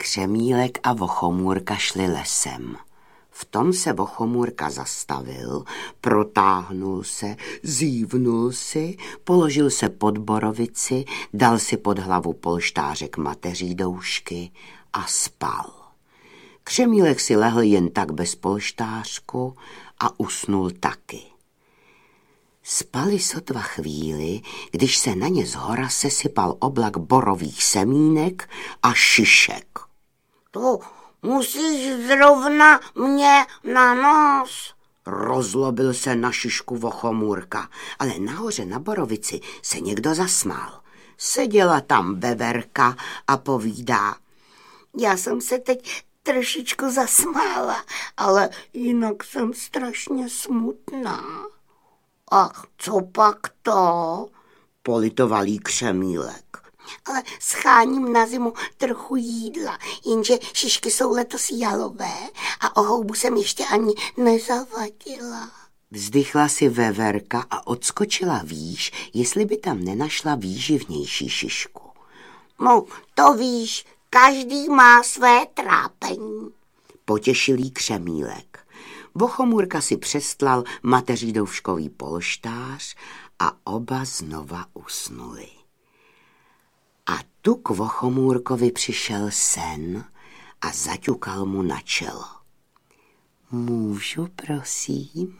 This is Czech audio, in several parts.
Křemílek a Vochomůrka šli lesem. V tom se Vochomůrka zastavil, protáhnul se, zívnul si, položil se pod borovici, dal si pod hlavu polštářek mateří doušky a spal. Křemílek si lehl jen tak bez polštářku a usnul taky. Spali sotva chvíli, když se na ně zhora sesypal oblak borových semínek a šišek. To musíš zrovna mě na nos, rozlobil se na šišku Vochomůrka, ale nahoře na borovici se někdo zasmál. Seděla tam veverka a povídá: já jsem se teď trošičku zasmála, ale jinak jsem strašně smutná. A co pak to? Politoval jí Křemílek. Ale scháním na zimu trochu jídla, jenže šišky jsou letos jalové a o houbu jsem ještě ani nezavadila. Vzdychla si veverka a odskočila výš, jestli by tam nenašla výživnější šišku. No, to víš, každý má své trápení, potěšil jí Křemílek. Vochomůrka si přestlal mateří douškový polštář a oba znova usnuli. A tu k Vochomůrkovi přišel sen a zaťukal mu na čelo. Můžu, prosím?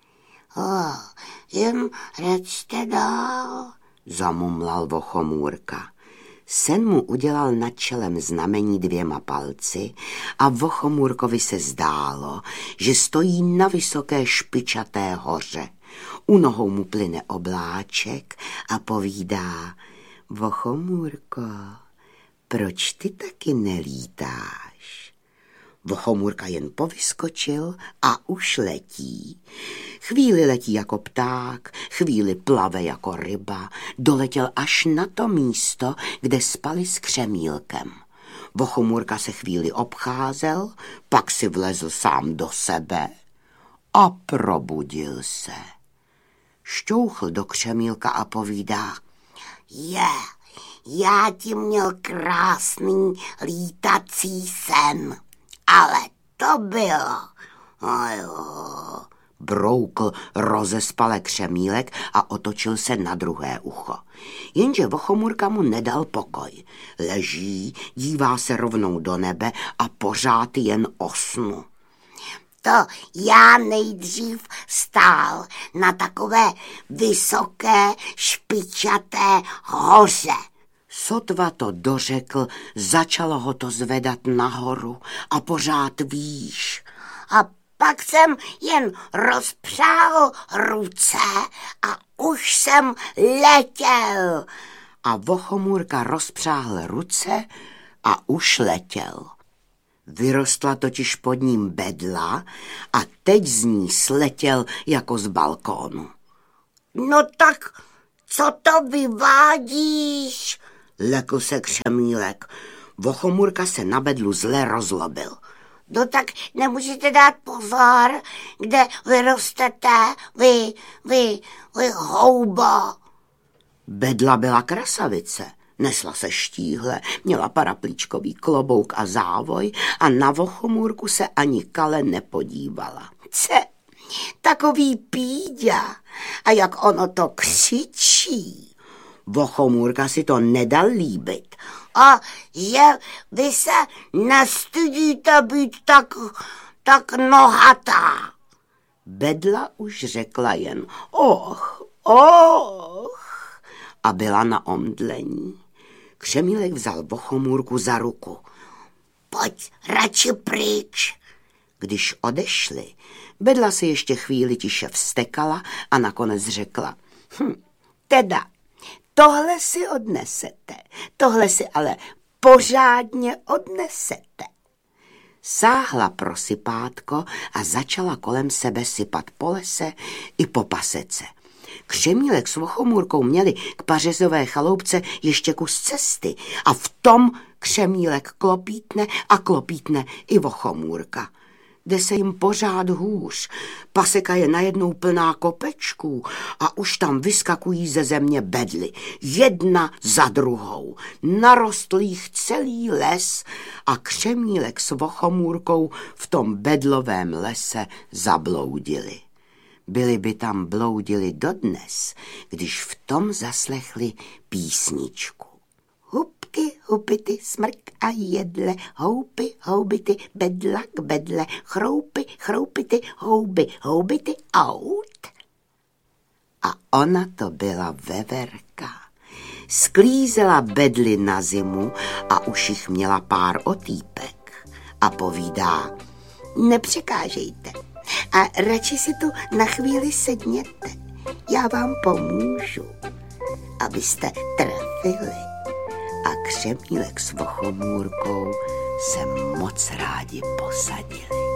Jen řečte dál, zamumlal Vochomůrka. Sen mu udělal nad čelem znamení 2 palci a Vochomůrkovi se zdálo, že stojí na vysoké špičaté hoře. U nohou mu plyne obláček a povídá: Vochomůrko, proč ty taky nelítáš? Vochomůrka jen povyskočil a už letí. Chvíli letí jako pták, chvíli plave jako ryba, doletěl až na to místo, kde spali s Křemílkem. Vochomůrka se chvíli obcházel, pak si vlezl sám do sebe a probudil se. Šťouchl do Křemílka a povídá: já ti měl krásný lítací sen, ale to bylo. Broukl rozespale Křemílek a otočil se na druhé ucho. Jenže Vochomůrka mu nedal pokoj. Leží, dívá se rovnou do nebe a pořád jen o snu. To já nejdřív stál na takové vysoké špičaté hoře. Sotva to dořekl, začalo ho to zvedat nahoru a pořád výš. A pak jsem jen rozpřáhl ruce a už jsem letěl. A Vochomůrka rozpřáhl ruce a už letěl. Vyrostla totiž pod ním bedla a teď z ní sletěl jako z balkónu. No tak, co to vyvádíš? Lekl se Křemílek. Vochomůrka se na bedlu zle rozlobil. No tak nemůžete dát pozor, kde vyrostete, vy houbo. Bedla byla krasavice. Nesla se štíhle, měla paraplíčkový klobouk a závoj a na Vochomůrku se ani kale nepodívala. Takový píďa. A jak ono to křičí. Vochomůrka si to nedal líbit. A že vy se nestydíte být tak nohatá. Bedla už řekla jen och a byla na omdlení. Křemílek vzal Vochomůrku za ruku. Pojď radši pryč. Když odešli, bedla se ještě chvíli tiše vztekala a nakonec řekla: teda, tohle si odnesete, tohle si ale pořádně odnesete. Sáhla pro sypátko a začala kolem sebe sypat po lese i po pasece. Křemílek s Vochomůrkou měli k pařezové chaloupce ještě kus cesty a v tom Křemílek klopítne a klopítne i Vochomůrka. Jde se jim pořád hůř. Paseka je najednou plná kopečků a už tam vyskakují ze země bedly. Jedna za druhou. Narostl jich celý les a Křemílek s Vochomůrkou v tom bedlovém lese zabloudili. Byli by tam bloudili dodnes, když v tom zaslechli písničku. Hupky, hupity, smrk a jedle, houpy, houbity, bedla k bedle, chroupy, chroupity, houby, houbity, aut. A ona to byla Veverka. Sklízela bedly na zimu a už jich měla pár otýpek. A povídá: nepřekážejte a radši si tu na chvíli sedněte. Já vám pomůžu, abyste trefili. A Křemílek s Vochomůrkou se moc rádi posadili.